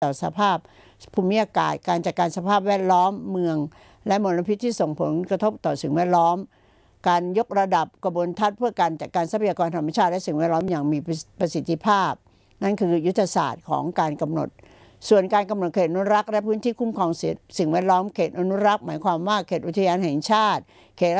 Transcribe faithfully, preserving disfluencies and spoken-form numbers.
ต่อสภาพภูมิอากาศการจัดการสภาพแวดล้อมเมืองและมลพิษที่ส่งผลกระทบต่อสิ่งแวดล้อมการยกระดับกระบวนทัศน์เพื่อการจัดการทรัพยากรธรรมชาติและสิ่งแวดล้อมอย่างมีประสิทธิภาพนั่นคือยุทธศาสตร์ของการกำหนดส่วนการกำหนดเขตอนุรักษ์และพื้นที่คุ้มครองสิ่งแวดล้อมเขตอนุรักษ์หมายความว่าเขตอุทยานแห่งชาติเขต